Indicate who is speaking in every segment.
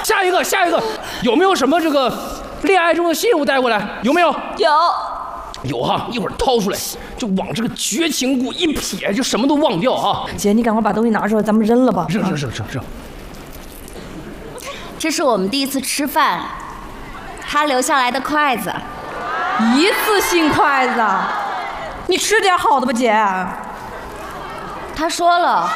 Speaker 1: 下一个，有没有什么这个恋爱中的信物带过来？有没有？有哈，一会儿掏出来，就往这个绝情谷一撇，就什么都忘掉啊！
Speaker 2: 姐，你赶快把东西拿出来，咱们扔了吧。
Speaker 1: 扔。
Speaker 3: 这是我们第一次吃饭，他留下来的筷子。
Speaker 2: 一次性筷子，你吃点好的吧，姐。
Speaker 3: 他说了，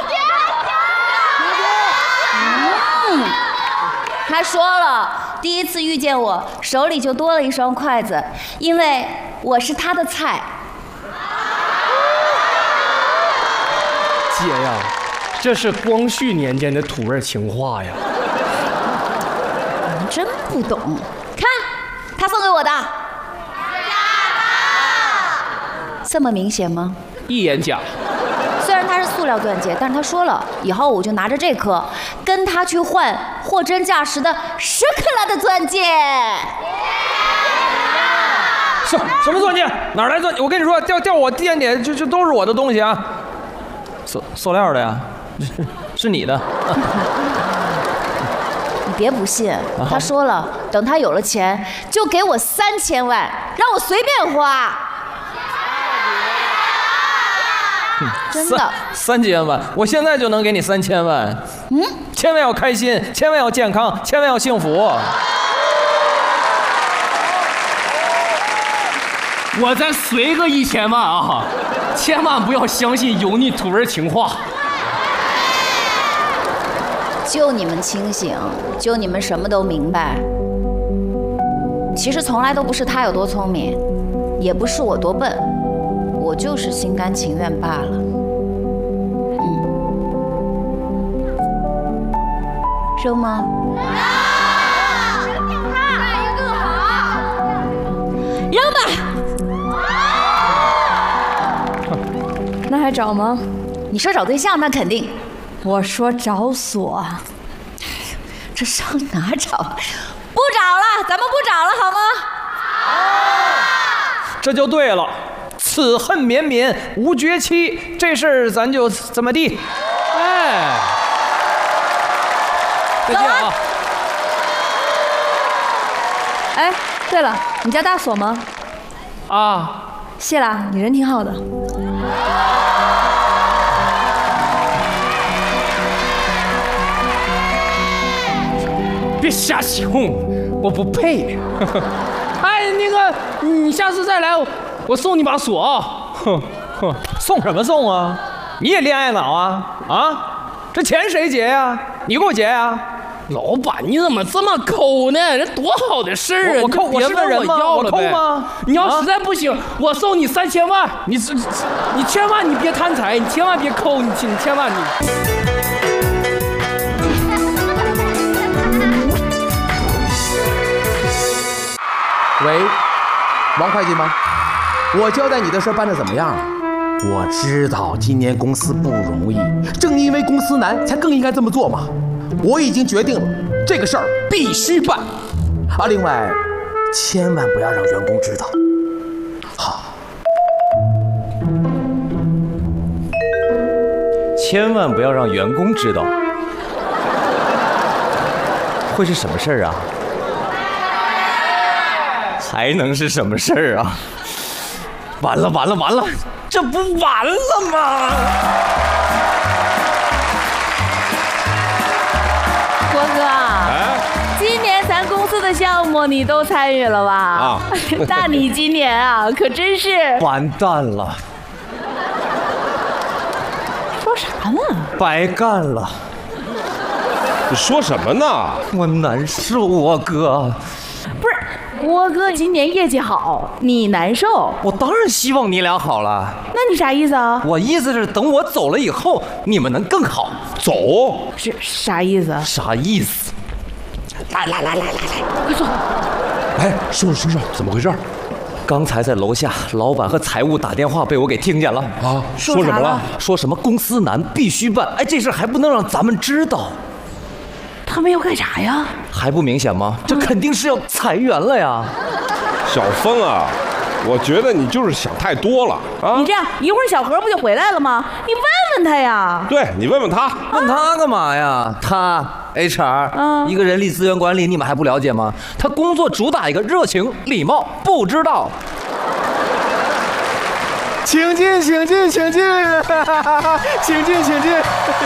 Speaker 3: 他说了，第一次遇见我，手里就多了一双筷子，因为我是他的菜。
Speaker 1: 姐呀，这是光绪年间的土味情话呀！
Speaker 3: 你真不懂，看，他送给我的，这么明显吗？
Speaker 1: 一眼假。
Speaker 3: 虽然它是塑料钻戒，但是他说了，以后我就拿着这颗，跟他去换货真价实的10克拉的钻戒。
Speaker 4: 什么钻戒？哪来钻戒？我跟你说，掉我店里就都是我的东西啊，塑料的呀，是你的。
Speaker 3: 你别不信，他说了，等他有了钱，就给我3000万，让我随便花。真的
Speaker 4: 3000万，我现在就能给你3000万。千万要开心，千万要健康，千万要幸福。
Speaker 1: 我再随个1000万啊！千万不要相信油腻土味情话。
Speaker 3: 就你们清醒，就你们什么都明白。其实从来都不是他有多聪明，也不是我多笨。我就是心甘情愿罢了。扔吗？扔更好。扔吧。
Speaker 2: 那还找吗？
Speaker 3: 你说找对象那肯定。
Speaker 2: 我说找锁。
Speaker 3: 这上哪找？不找了，咱们不找了好吗？
Speaker 4: 这就对了。此恨绵绵无绝期，这事儿咱就怎么地？哎，再见啊！
Speaker 2: 哎，对了，你家大锁吗？
Speaker 1: 啊，
Speaker 2: 谢了，你人挺好的。
Speaker 1: 别瞎起哄，我不配。哎，那个，你下次再来，我送你把锁啊！
Speaker 4: 送什么送啊？你也恋爱脑啊？啊，这钱谁结呀？你给我结呀？
Speaker 1: 老板，你怎么这么抠呢？这多好的事儿啊！
Speaker 4: 我抠，我是个人吗？我抠吗？
Speaker 1: 你要实在不行，我送你3000万。你千万你别贪财，你千万别抠，你千万你。
Speaker 5: 喂，王会计吗？我交代你的事办得怎么样了？我知道今年公司不容易，正因为公司难，才更应该这么做嘛。我已经决定了，这个事儿必须办。啊，另外，千万不要让员工知道。好。
Speaker 6: 千万不要让员工知道。会是什么事儿啊？还能是什么事儿啊？完了，这不完了吗？
Speaker 2: 郭哥，今年咱公司的项目你都参与了吧？啊，那你今年啊，可真是
Speaker 6: 完蛋了！
Speaker 2: 说啥呢？
Speaker 6: 白干了！
Speaker 7: 你说什么呢？
Speaker 6: 我难受啊，哥。
Speaker 2: 不是，郭哥今年业绩好，你难受？
Speaker 6: 我当然希望你俩好了。
Speaker 2: 那你啥意思啊？
Speaker 6: 我意思是，等我走了以后，你们能更好。
Speaker 7: 走？
Speaker 2: 是啥意思？
Speaker 6: 啥意思？
Speaker 2: 来，快坐。
Speaker 7: 哎，说，怎么回事？
Speaker 6: 刚才在楼下，老板和财务打电话被我给听见了
Speaker 7: 啊！说什么了？
Speaker 6: 说什么公司难必须办，哎，这事还不能让咱们知道。
Speaker 2: 他们要干啥呀？
Speaker 6: 还不明显吗？这肯定是要裁员了呀！
Speaker 7: 小峰啊，我觉得你就是想太多了啊！
Speaker 2: 你这样一会儿小何不就回来了吗？你问问他呀。
Speaker 7: 对你问问他，
Speaker 6: 问他干嘛呀？他 HR，一个人力资源管理，你们还不了解吗？他工作主打一个热情、礼貌，不知道。
Speaker 5: 请进，请进，请进，请进，请进。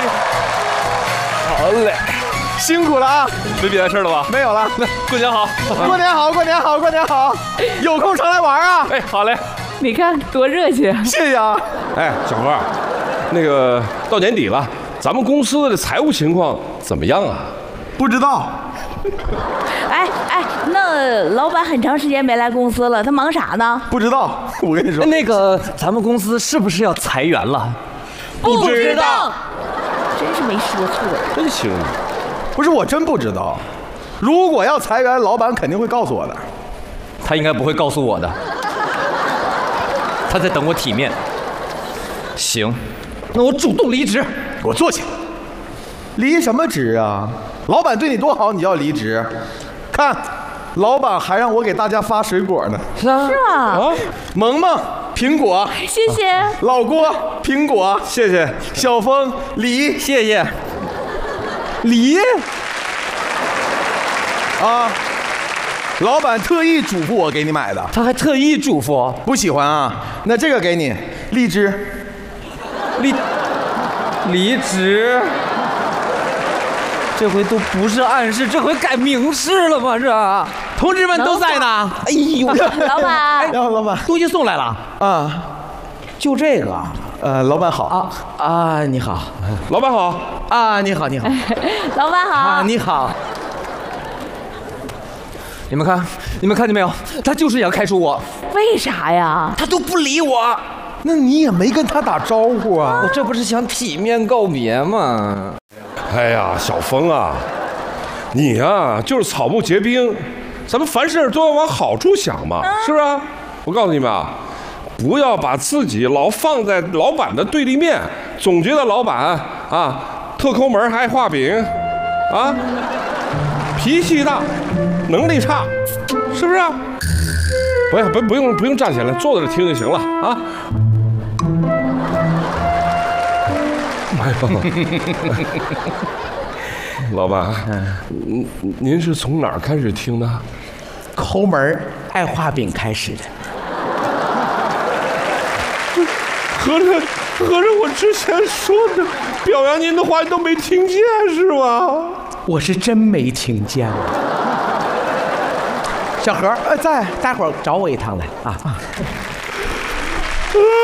Speaker 7: 好嘞，
Speaker 5: 辛苦了啊！
Speaker 7: 没别的事了吧？
Speaker 5: 没有了。
Speaker 7: 过年好，
Speaker 5: 过年好，过年好，过年好！有空常来玩啊！
Speaker 7: 哎，好嘞，
Speaker 2: 你看多热情。
Speaker 5: 谢谢啊。
Speaker 7: 哎，小何，那个到年底了，咱们公司的财务情况怎么样啊？
Speaker 5: 不知道。
Speaker 2: 哎，那老板很长时间没来公司了，他忙啥呢？
Speaker 5: 不知道，我跟你说。
Speaker 6: 那个，咱们公司是不是要裁员了？
Speaker 2: 不知道。真是没说错。
Speaker 7: 真行。
Speaker 5: 不是，我真不知道。如果要裁员，老板肯定会告诉我的。
Speaker 6: 他应该不会告诉我的。他在等我体面。行，那我主动离职。
Speaker 5: 给我坐下。离什么职啊？老板对你多好，你要离职？看，老板还让我给大家发水果呢。
Speaker 2: 是吗？
Speaker 5: 萌萌，苹果。
Speaker 2: 谢谢。
Speaker 5: 老郭，苹果。
Speaker 7: 谢谢。
Speaker 5: 小峰，梨。
Speaker 6: 谢谢。
Speaker 5: 梨。啊，老板特意嘱咐我给你买的。
Speaker 6: 他还特意嘱咐。
Speaker 5: 不喜欢啊？那这个给你，荔枝。
Speaker 6: 离职。这回都不是暗示，这回改明示了吗？这
Speaker 5: 同志们都在呢。
Speaker 6: 哎呦，
Speaker 2: 老板，
Speaker 5: 老板，
Speaker 6: 东西送来了
Speaker 5: 啊，
Speaker 6: 就这个。
Speaker 5: 老板好
Speaker 6: 啊，你好，
Speaker 7: 老板好
Speaker 5: 啊，你好，你好，
Speaker 2: 老板好
Speaker 5: 啊，你好。
Speaker 6: 你们看见没有？他就是要开除我。
Speaker 2: 为啥呀？
Speaker 6: 他都不理我。
Speaker 5: 那你也没跟他打招呼啊？
Speaker 6: 我这不是想体面告别吗？
Speaker 7: 哎呀，小峰啊，你呀就是草木皆兵，咱们凡事都要往好处想嘛，是不是啊？我告诉你们啊，不要把自己老放在老板的对立面，总觉得老板啊特抠门，还爱画饼，啊，脾气大，能力差，是不是啊？不用站起来，坐在这听就行了啊。哎呦，老板，您是从哪儿开始听的？
Speaker 5: 抠门爱画饼开始的。
Speaker 7: 合着我之前说的表扬您的话你都没听见是吗？
Speaker 5: 我是真没听见。小何在，待会儿找我一趟来啊。